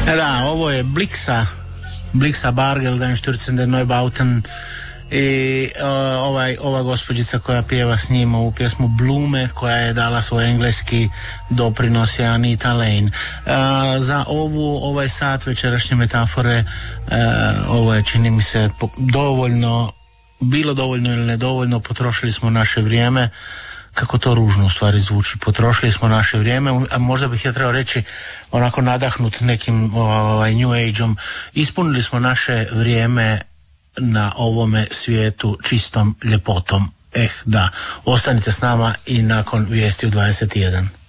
Da, ovo je Blixa Bargel, Den Stürzen der Neubauten, i ova gospođica koja pjeva s njim ovu pjesmu Blume, koja je dala svoj engleski doprinos, je Anita Lane. Za ovaj sat večerašnje metafore, ovo je, čini mi se, bilo dovoljno ili nedovoljno, potrošili smo naše vrijeme. Kako to ružno u stvari zvuči, potrošili smo naše vrijeme, a možda bih ja trebao reći onako nadahnut nekim New Age-om, ispunili smo naše vrijeme na ovome svijetu čistom ljepotom. Da, ostanite s nama i nakon vijesti u 21.